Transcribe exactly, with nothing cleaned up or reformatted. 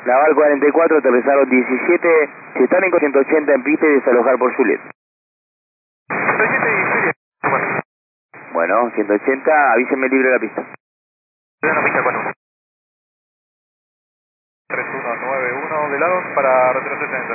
Naval cuarenta y cuatro, aterrizaron diecisiete, si están en ciento ochenta en pista y desalojar por Juliet. ciento ochenta y Juliet. Bueno. Bueno, ciento ochenta, avísenme libre la pista. Una pista cuatro. tres uno nueve uno de lado para retroceder.